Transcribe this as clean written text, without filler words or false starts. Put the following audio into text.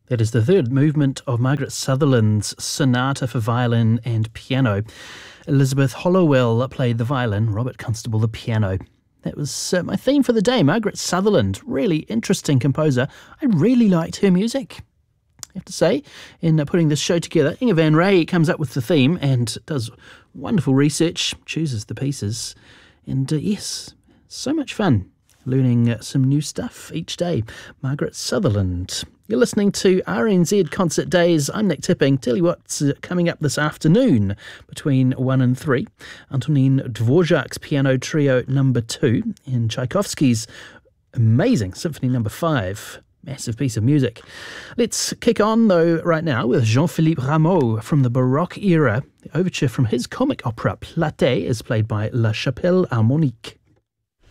That is the third movement of Margaret Sutherland's Sonata for Violin and Piano. Elizabeth Hollowell played the violin, Robert Constable the piano. That was my theme for the day. Margaret Sutherland, really interesting composer. I really liked her music, I have to say, in putting this show together. Inge Van Ray comes up with the theme and does wonderful research, chooses the pieces, and yes, so much fun learning some new stuff each day. Margaret Sutherland. You're listening to RNZ Concert Days. I'm Nick Tipping. Tell you what's coming up this afternoon between 1 and 3. Antonin Dvorak's Piano Trio No. 2 in Tchaikovsky's amazing Symphony No. 5. Massive piece of music. Let's kick on, though, right now with Jean-Philippe Rameau from the Baroque era. The overture from his comic opera Platée is played by La Chapelle Harmonique.